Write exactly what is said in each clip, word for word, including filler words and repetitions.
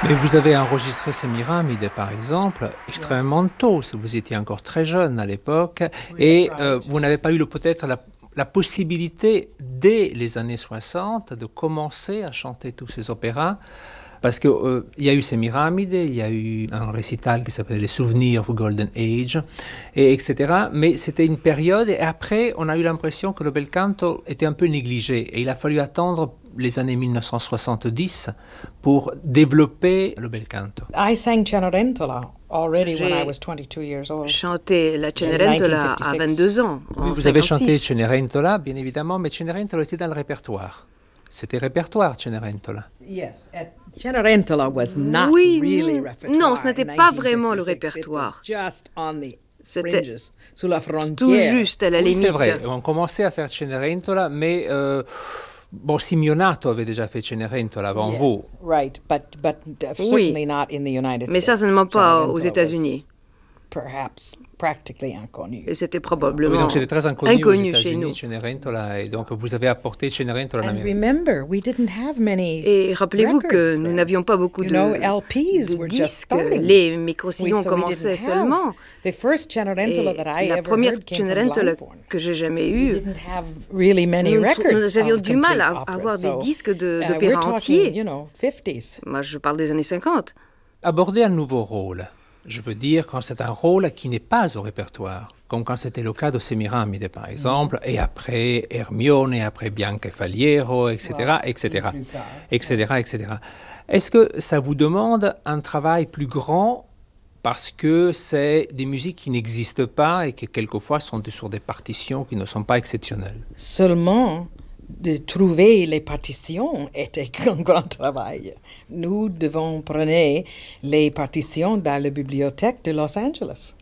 Mais vous avez enregistré Semiramis, par exemple, extrêmement tôt. Vous étiez encore très jeune à l'époque et euh, vous n'avez pas eu le- peut-être la, la possibilité, dès les années soixante, de commencer à chanter tous ces opéras. Parce qu'il euh, y a eu Semiramide, il y a eu un récital qui s'appelait Les Souvenirs of Golden Age, et etc. Mais c'était une période, et après, on a eu l'impression que le bel canto était un peu négligé. Et il a fallu attendre les années mille neuf cent soixante-dix pour développer le bel canto. I sang Cenerentola already when I J'ai was twenty-two years old. chanté la Cenerentola à vingt-deux ans, Oui, en vous avez chanté cinquante-six. Cenerentola, bien évidemment, mais Cenerentola était dans le répertoire. C'était répertoire, Cenerentola. Yes, at Cenerentola was not Oui, really non, repertoire. non, ce n'était in pas vraiment le nineteen fifty-six. répertoire. It was just on the C'était fringes, sous la tout frontière. juste à la Oui, limite. c'est vrai, on commençait à faire Cenerentola, mais euh, bon, Simeonato avait déjà fait Cenerentola avant Yes, vous. right, but but uh, Oui, certainly not in the United mais States. certainement pas aux Cenerentola États-Unis. was Perhaps practically inconnu. Et c'était Oui, probablement donc c'était très inconnu, inconnu aux chez nous. États-Unis, Cenerentola, et donc vous avez apporté Cenerentola en And Amérique. remember, we didn't have many Et rappelez-vous que records nous then. n'avions pas beaucoup You de, know, L Ps de were just disques. starting. Les microsillons We- so we commençaient didn't have seulement. The first Cenerentola Et that I la ever première heard came from Cenerentola Langborn. que j'ai jamais We eue, didn't have really many nous, records nous avions of du mal à complete opera, avoir so, des disques de- uh, d'opéra we're talking, entiers. you know, fifties. Moi, je parle des années cinquante. Aborder un nouveau rôle, je veux dire quand c'est un rôle qui n'est pas au répertoire, comme quand c'était le cas de Semiramide par exemple, et après Hermione, et après Bianca e Faliero, et cetera, et cetera, et cetera, et cetera. Est-ce que ça vous demande un travail plus grand parce que c'est des musiques qui n'existent pas et qui quelquefois sont sur des partitions qui ne sont pas exceptionnelles? Seulement, de trouver les partitions était un grand travail. Nous devons prendre les partitions dans la bibliothèque de Los Angeles.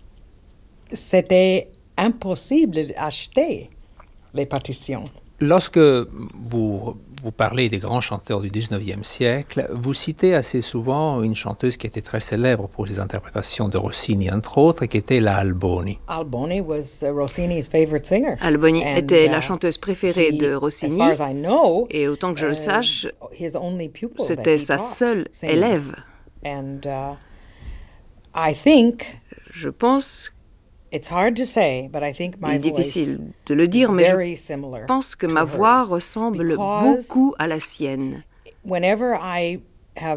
C'était impossible d'acheter les partitions. Lorsque vous, vous parlez des grands chanteurs du dix-neuvième siècle, vous citez assez souvent une chanteuse qui était très célèbre pour ses interprétations de Rossini, entre autres, et qui était la Alboni. Alboni was uh, Rossini's favorite singer. Alboni And, était la uh, chanteuse préférée he- de as Rossini. far as I know, Et autant que je le uh, sache, his only pupil that c'était he sa taught seule singing. élève. And uh, I think Je pense, it's hard to say, but I think il my est voice difficile de le dire, mais je very similar pense que to ma voix hers. ressemble Because beaucoup à la sienne. Whenever I have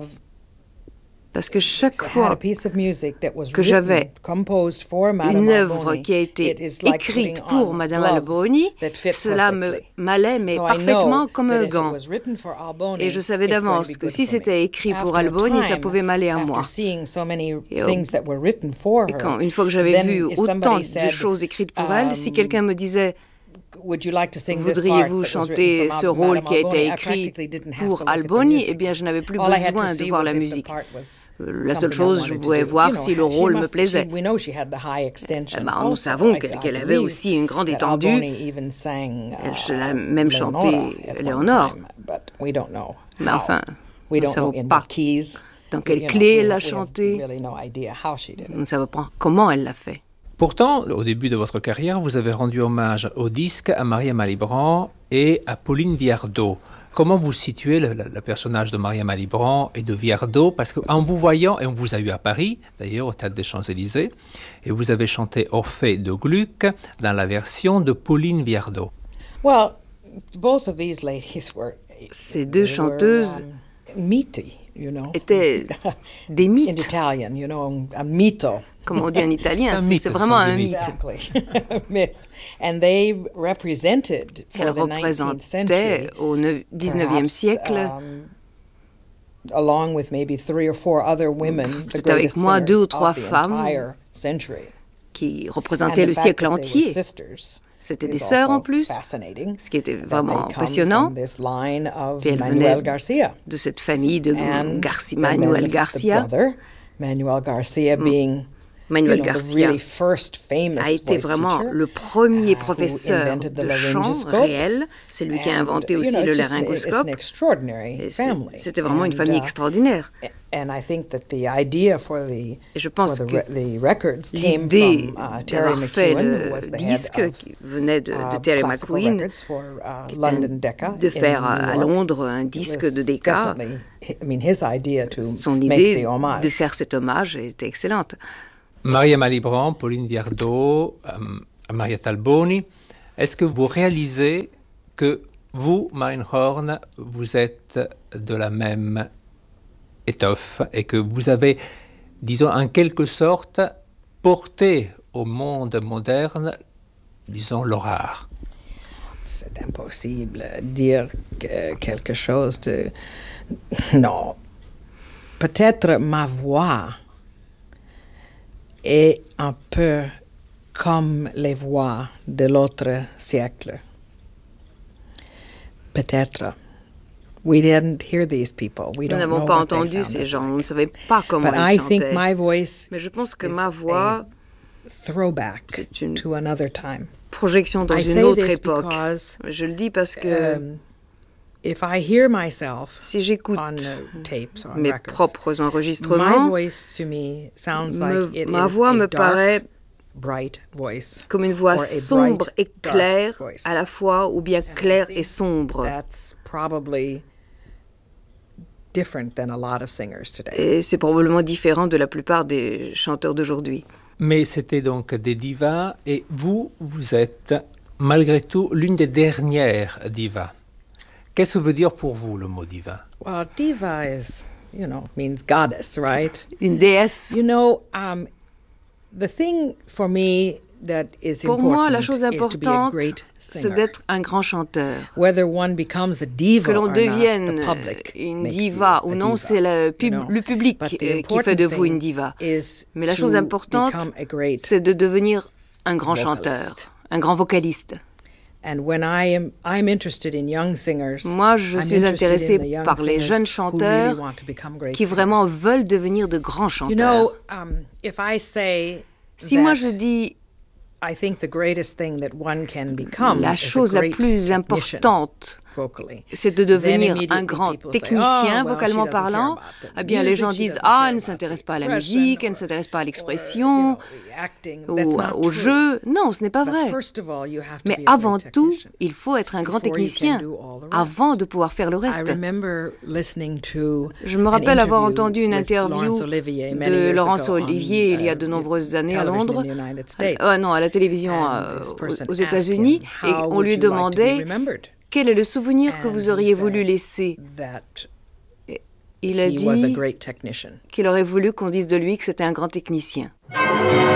Parce que chaque had a fois piece of music that was que written, j'avais composed for Madame une œuvre Alboni, qui a été it is like écrite putting pour on Madame gloves Alboni, that fit cela me perfectly. m'allait mais So I parfaitement know comme that un if it gant. was written for Alboni, Et je savais it's going to d'avance be que good si for me. c'était écrit pour After a Alboni, ça time, pouvait m'aller à after moi. seeing so many Et au- things that were written for Et her, quand, une fois que j'avais then vu if autant somebody de said, choses écrites pour elle, si um, quelqu'un me disait Would you like to sing this part voudriez-vous that was chanter written for ce Madame rôle qui a Alboni? été I écrit practically didn't have to pour look at the Alboni, music. eh bien je n'avais plus All I had to besoin de see voir was la if the musique. part was Euh, La seule something I chose, je wanted to pouvais do. voir You know, si le she rôle me must- plaisait. she- we know she had the high extension Eh ben, nous also. savons I- qu'elle I qu'elle avait believe aussi une grande that étendue. Alboni even sang, Elle uh, a même Leonora chanté at one Léonore. time, but we don't know Mais how. enfin, We nous ne don't know savons in pas what keys. dans quelle You know, clé we elle a have- we have chanté. really no idea how she did it. Nous ne savons pas comment elle l'a fait. Pourtant, au début de votre carrière, vous avez rendu hommage au disque à Maria Malibran et à Pauline Viardot. Comment vous situez le, le- le personnage de Maria Malibran et de Viardot? Parce qu'en vous voyant, et on vous a eu à Paris, d'ailleurs au Théâtre des Champs-Élysées, et vous avez chanté Orphée de Gluck dans la version de Pauline Viardot. Well, both of these ladies were Ces deux they were, chanteuses um, meaty, you know. étaient des In mythes, Italian, you know, a mito. comme on dit en italien. Un C'est mythe, c'est ce vraiment sont des un mythes. mythe. Exactly. Myth. And they represented for Elle the nineteenth century, représentait au neuf- dix-neuvième perhaps, siècle, um, along with maybe three or four other women, the Peut-être avec greatest moi, deux singers ou trois of the femmes entire century. qui And représentaient the le fact siècle that they were entier. sisters C'était is des sœurs en also plus, fascinating, ce qui était that vraiment they come impressionnant. from this line of Puis elle Manuel venait Garcia. de cette famille de And Garcia, then Manuel the- the Garcia. brother, Manuel Garcia Mm. being Manuel you know, the Garcia really first famous a été voice vraiment teacher, le premier uh, who professeur invented the de chant laryngoscope. réel. C'est lui qui a And, inventé you aussi know, le it's just- it's laryngoscope. an extraordinary Et c'est- family. C'était vraiment une And, famille uh, extraordinaire. And I think that the idea for the, Et je for pense the, que re- the records came l'idée from uh, Terry d'avoir fait McEwen, who le was the head disque of qui venait de, de uh, Terry classical McQueen, records for uh, qui était London un- Decca de in faire New à York. Londres un It disque was de Decca. definitely, I mean, his idea to Son make idée the homage. de faire cet hommage était excellente. Maria Malibran, Pauline Viardot, euh, Maria Talboni, est-ce que vous réalisez que vous, Meinhorn, vous êtes de la même étoffe et que vous avez, disons, en quelque sorte, porté au monde moderne, disons, l'horreur? C'est impossible de dire que quelque chose de... Non. Peut-être ma voix est un peu comme les voix de l'autre siècle. Peut-être. We didn't hear these people. We Nous don't n'avons know pas what they entendu ces sounded gens, like. on ne savait pas comment But ils I think chantaient. my voice Mais je pense que is ma voix, a throwback c'est une to another time. projection dans I une say autre this époque. because Je le dis parce que um, if I hear myself si j'écoute on uh, tapes or on mes records, propres my enregistrements, voice to me sounds me- like it ma is voix a me dark, paraît bright voice. comme une voix or a sombre bright, et dark claire voice. à la fois, ou bien claire et sombre. That's probably different than a lot of singers today. Et c'est probablement différent de la plupart des chanteurs d'aujourd'hui. Mais c'était donc des divas, et vous, vous êtes malgré tout l'une des dernières divas. Qu'est-ce que veut dire pour vous le mot diva? Well, diva is, you know, means goddess, right? Une déesse. You know, um, the thing for me that is Pour important moi, la chose is to be a importante, great c'est singer. d'être un grand chanteur. Whether one becomes a diva Que l'on or not, devienne the public une makes diva you ou a non, diva, c'est le, pub- you know. le public But the euh, qui important fait de vous thing une diva. is Mais la to chose importante, become a great c'est de devenir un grand vocalist. chanteur, un grand vocaliste. And when I am, I'm interested in young singers. Moi, je I'm suis interested intéressée in the young par les singers jeunes who chanteurs really want to become great qui vraiment singers. veulent devenir de grands chanteurs. You know, um, if I say Si that moi je dis I think the greatest thing that one can become la is a chose la great plus technician importante, vocally, c'est de then devenir immediately un grand people say, technicien "Oh, well, vocalement she doesn't care parlant, about the eh bien les music, gens she disent doesn't ah, care elle ne about s'intéresse the pas à la expression, musique, elle ne or- s'intéresse pas à or, l'expression you know, the acting." That's ou not au true. jeu. Non, ce n'est pas But vrai. first of all, you have to Mais be a avant great tout, technician il faut être un grand before you can technicien do all the rest. avant de pouvoir faire le I reste. remember listening to Je me an rappelle avoir interview entendu une with interview Laurence Olivier many de years Laurence ago on, Olivier il y a de uh, nombreuses années à television Londres. in the United States. Euh, non, à la télévision And euh, this aux- person aux asked États-Unis, him, et "How on would lui you like to be demandait remembered?" quel est le souvenir que And vous he auriez said voulu laisser. that Il a he was a dit great technician. qu'il aurait voulu qu'on dise de lui que c'était un grand technicien.